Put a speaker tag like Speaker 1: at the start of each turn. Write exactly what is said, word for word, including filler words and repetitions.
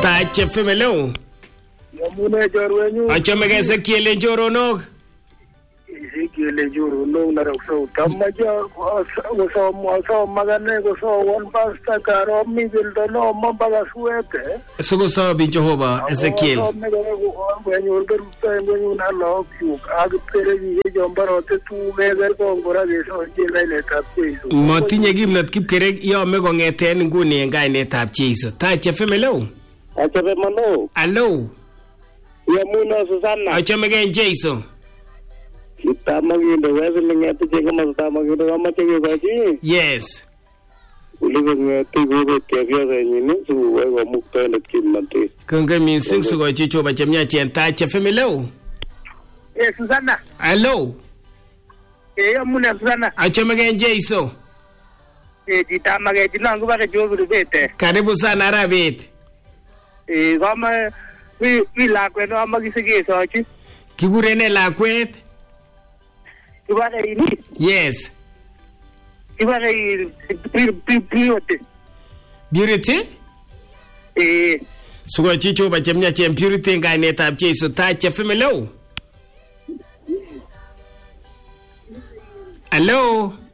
Speaker 1: Tache Femelo.
Speaker 2: Yamune jorwenyu.
Speaker 1: Achome kese kiele joronok.
Speaker 2: Kiele joronok na rakso. Tamaja so mo so magane ko so one pasta karo mi bildo no mambaga suete.
Speaker 1: Sugo so bi Jehovah Ezekiel.
Speaker 2: Wenyu urberuta wenyu na lo kyu. Ag pere ji jombaro te tu meger ko ngora ge so jela ile tapche.
Speaker 1: Motinye kimnot kipkerek yome kongeten nguni en kainetab Jesu. Tache Femelo.
Speaker 2: Tache Femelo.
Speaker 1: Hello.
Speaker 2: Yamuna Susanna.
Speaker 1: Achome gen Jesu.
Speaker 2: Kitamagindo wewe ngete jenga masamagindo kama chege baji.
Speaker 1: Yes.
Speaker 2: Uliwe ngete gobe kevya zenyini su wewe muktaende kimante.
Speaker 1: Konge mising sugo chicho ba chemnya chen Tache Femelo.
Speaker 2: Eh Susanna.
Speaker 1: Hello.
Speaker 2: Eh yamuna Susanna.
Speaker 1: Achome gen Jesu.
Speaker 2: Eh jitamage jinangu ba jobu bete.
Speaker 1: Karibu sana Rabit.
Speaker 2: Eh kama mi mi lakwet no amagisige sochi.
Speaker 1: Kigurene lakwet?
Speaker 2: Ibare ini.
Speaker 1: Yes.
Speaker 2: Ibare Purity.
Speaker 1: Purity?
Speaker 2: Eh.
Speaker 1: Sugo chicho ba chemnya chen Purity en kainetab Jesu. Tache Femelo. Hello.